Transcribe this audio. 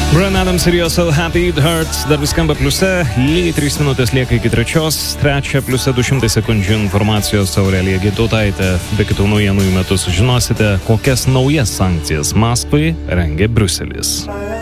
Bryan Adams ir jo So Happy It Hurts dar vis skamba pliuse, lygiai 3 minutės lieka iki trečios, trečia pliuse 200 sekundžių informacijos Aurelija Gitautaitė. Be kitų naujienų metu sužinosite, kokias naujas sankcijas Maskvai rengia Briuselis.